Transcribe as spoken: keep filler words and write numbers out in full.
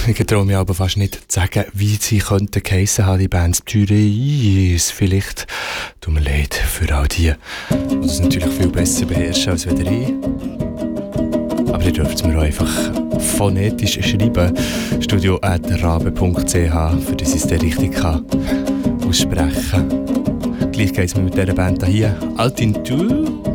Ich traue mich aber fast nicht zu sagen, wie sie könnten geheissen haben, die Bands Pyreis. Vielleicht tut mir leid für all die, die das natürlich viel besser beherrschen als wieder ich. Aber ihr dürft es mir auch einfach phonetisch schreiben. studio at rabe punkt c h, für das ich es dann richtig kann aussprechen kann. Gleich geht es mir mit dieser Band hier. Altin Tu.